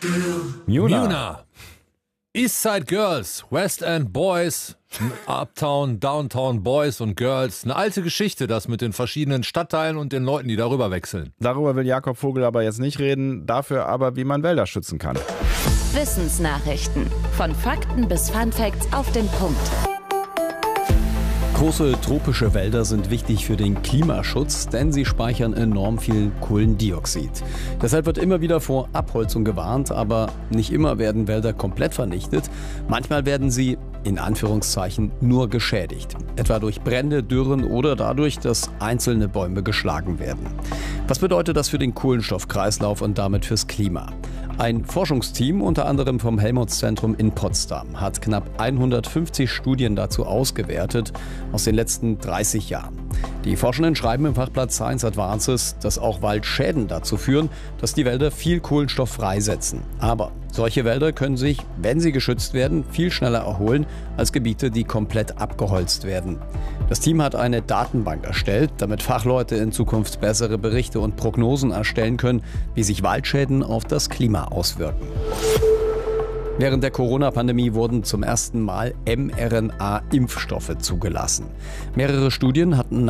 Muna. Eastside Girls, West End Boys, Uptown, Downtown Boys und Girls. Eine alte Geschichte, das mit den verschiedenen Stadtteilen und den Leuten, die darüber wechseln. Darüber will Jakob Vogel aber jetzt nicht reden, dafür aber, wie man Wälder schützen kann. Wissensnachrichten. Von Fakten bis Funfacts auf den Punkt. Große tropische Wälder sind wichtig für den Klimaschutz, denn sie speichern enorm viel Kohlendioxid. Deshalb wird immer wieder vor Abholzung gewarnt, aber nicht immer werden Wälder komplett vernichtet. Manchmal werden sie, in Anführungszeichen, nur geschädigt. Etwa durch Brände, Dürren oder dadurch, dass einzelne Bäume geschlagen werden. Was bedeutet das für den Kohlenstoffkreislauf und damit fürs Klima? Ein Forschungsteam, unter anderem vom Helmholtz-Zentrum in Potsdam, hat knapp 150 Studien dazu ausgewertet aus den letzten 30 Jahren. Die Forschenden schreiben im Fachblatt Science Advances, dass auch Waldschäden dazu führen, dass die Wälder viel Kohlenstoff freisetzen. Aber solche Wälder können sich, wenn sie geschützt werden, viel schneller erholen als Gebiete, die komplett abgeholzt werden. Das Team hat eine Datenbank erstellt, damit Fachleute in Zukunft bessere Berichte und Prognosen erstellen können, wie sich Waldschäden auf das Klima auswirken. Während der Corona-Pandemie wurden zum ersten Mal mRNA-Impfstoffe zugelassen. Mehrere Studien hatten